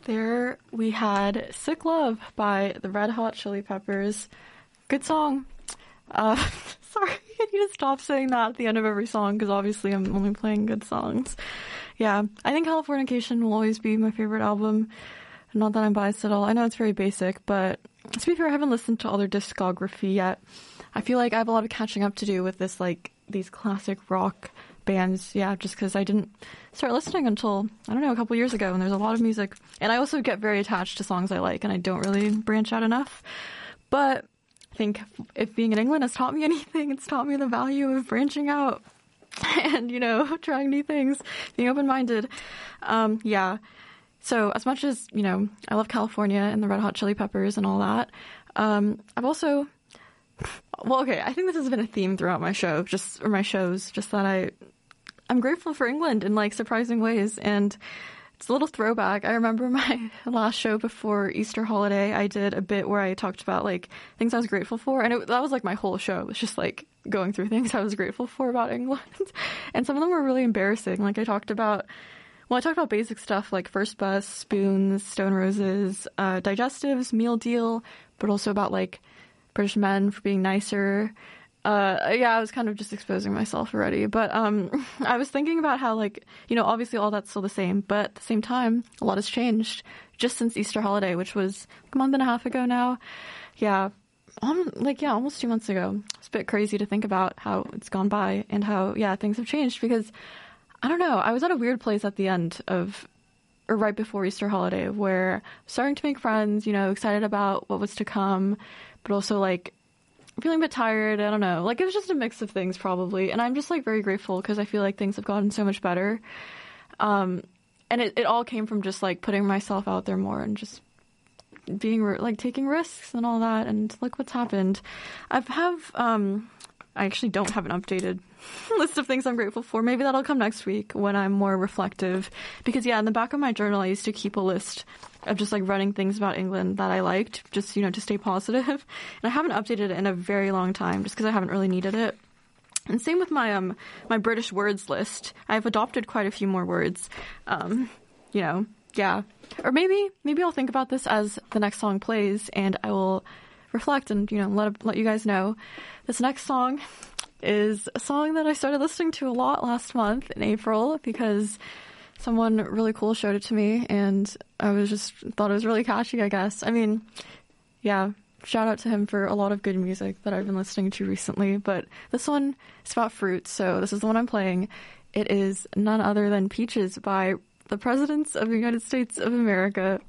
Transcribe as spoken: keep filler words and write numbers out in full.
There we had Sick Love by the Red Hot Chili Peppers. Good song. Uh, sorry, I need to stop saying that at the end of every song because obviously I'm only playing good songs. Yeah, I think Californication will always be my favorite album. Not that I'm biased at all. I know it's very basic, but to be fair, I haven't listened to other discography yet. I feel like I have a lot of catching up to do with this, like, these classic rock bands, yeah, just because I didn't start listening until, I don't know, a couple years ago, and there's a lot of music. And I also get very attached to songs I like, and I don't really branch out enough. But I think if being in England has taught me anything, it's taught me the value of branching out and, you know, trying new things, being open-minded. Um, yeah. So as much as, you know, I love California and the Red Hot Chili Peppers and all that, um, I've also, well, okay, I think this has been a theme throughout my show, just, or my shows, just that I, I'm grateful for England in, like, surprising ways. And it's a little throwback. I remember my last show before Easter holiday, I did a bit where I talked about, like, things I was grateful for. And it, that was, like, my whole show. It was just, like, going through things I was grateful for about England. And some of them were really embarrassing. Like, I talked about, well, I talked about basic stuff like First Bus, Spoons, Stone Roses, uh, Digestives, Meal Deal, but also about, like, British men for being nicer. Uh, yeah, I was kind of just exposing myself already. But um, I was thinking about how, like, you know, obviously all that's still the same. But at the same time, a lot has changed just since Easter holiday, which was a month and a half ago now. Yeah, um, like, yeah, almost two months ago. It's a bit crazy to think about how it's gone by and how, yeah, things have changed because, I don't know, I was at a weird place at the end of, or right before Easter holiday, where I'm starting to make friends, you know, excited about what was to come, but also, like, feeling a bit tired. I don't know. Like, it was just a mix of things, probably. And I'm just, like, very grateful because I feel like things have gotten so much better. Um, and it, it all came from just, like, putting myself out there more and just being, like, taking risks and all that. And look what's happened. I have, um, I actually don't have an updated list of things I'm grateful for. Maybe that'll come next week when I'm more reflective. Because, yeah, in the back of my journal, I used to keep a list of just, like, running things about England that I liked, just, you know, to stay positive. And I haven't updated it in a very long time, just because I haven't really needed it. And same with my um my British words list. I've adopted quite a few more words. Um, you know, yeah. Or maybe maybe I'll think about this as the next song plays, and I will reflect and, you know, let let you guys know. This next song is a song that I started listening to a lot last month in April because someone really cool showed it to me, and I was just thought it was really catchy, I guess. I mean, yeah, shout out to him for a lot of good music that I've been listening to recently. But this one is about fruit, so this is the one I'm playing. It is none other than Peaches by the Presidents of the United States of America.